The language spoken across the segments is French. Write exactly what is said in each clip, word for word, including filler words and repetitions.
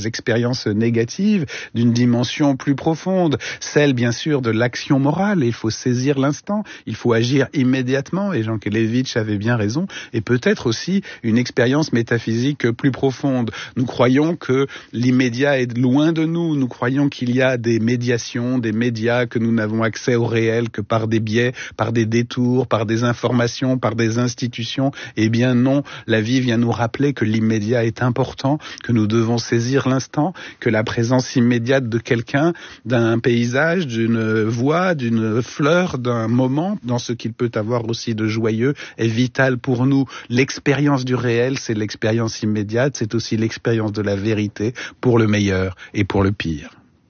des expériences négatives d'une dimension plus profonde, celle bien sûr de l'action morale. Il faut saisir l'instant, il faut agir immédiatement, et Jean Kelevitch avait bien raison, et peut-être aussi une expérience métaphysique plus profonde. Nous croyons que l'immédiat est loin de nous, nous croyons qu'il y a des médiations, des médias, que nous n'avons accès au réel que par des biais, par des détours, par des informations, par des institutions. Eh bien non, la vie vient nous rappeler que l'immédiat est important, que nous devons saisir l'instant, que la présence immédiate de quelqu'un, d'un paysage, d'une voix, d'une fleur, d'un moment, dans ce qu'il peut avoir aussi de joyeux, est vitale pour nous. L'expérience du réel, c'est l'expérience immédiate, c'est aussi l'expérience de la vérité, pour le meilleur et pour le pire.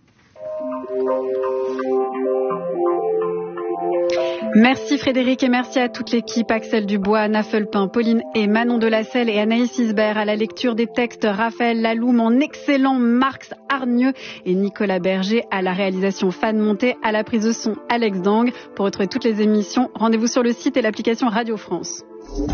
Merci Frédéric et merci à toute l'équipe, Axel Dubois, Anna Felpin, Pauline et Manon Delacelle et Anaïs Isbert à la lecture des textes, Raphaël Laloux, mon excellent Marx Hargneux et Nicolas Berger à la réalisation Fan Monté, à la prise de son Alex Dang. Pour retrouver toutes les émissions, rendez-vous sur le site et l'application Radio France.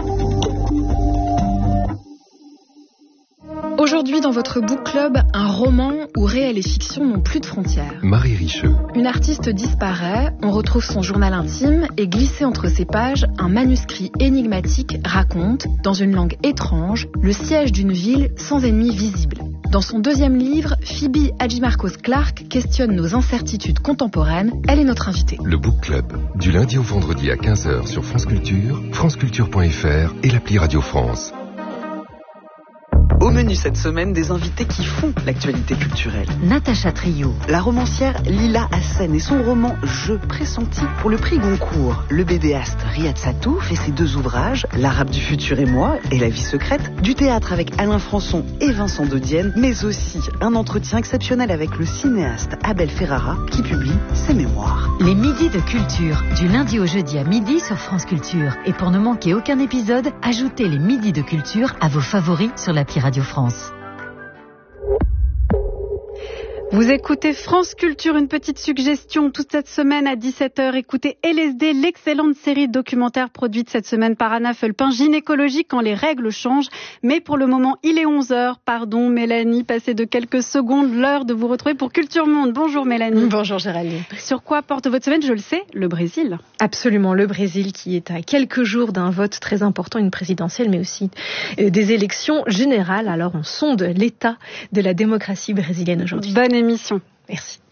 Aujourd'hui, dans votre book club, un roman où réel et fiction n'ont plus de frontières. Marie Richeux. Une artiste disparaît, on retrouve son journal intime et glissé entre ses pages, un manuscrit énigmatique raconte, dans une langue étrange, le siège d'une ville sans ennemi visible. Dans son deuxième livre, Phoebe Hadjimarkos-Clarke questionne nos incertitudes contemporaines. Elle est notre invitée. Le book club, du lundi au vendredi à quinze heures sur France Culture, franceculture point f r et l'appli Radio France. Au menu cette semaine, des invités qui font l'actualité culturelle. Natacha Trio, la romancière Lila Hassen et son roman Je pressentis pour le prix Goncourt. Le bédéaste Riyad Sattou fait ses deux ouvrages, L'Arabe du futur et moi et La vie secrète. Du théâtre avec Alain Françon et Vincent Dodienne, mais aussi un entretien exceptionnel avec le cinéaste Abel Ferrara qui publie ses mémoires. Les midis de culture, du lundi au jeudi à midi sur France Culture. Et pour ne manquer aucun épisode, ajoutez les midis de culture à vos favoris sur l'appli Radio France. Vous écoutez France Culture, une petite suggestion toute cette semaine à dix-sept heures. Écoutez L S D, l'excellente série documentaire produite cette semaine par Anna Felpin, gynécologie quand les règles changent. Mais pour le moment, il est onze heures. Pardon Mélanie, passez de quelques secondes l'heure de vous retrouver pour Culture Monde. Bonjour Mélanie. Bonjour Géraldine. Sur quoi porte votre semaine, je le sais, le Brésil. Absolument, le Brésil qui est à quelques jours d'un vote très important, une présidentielle, mais aussi des élections générales. Alors on sonde l'état de la démocratie brésilienne aujourd'hui. Bonne émission. Merci.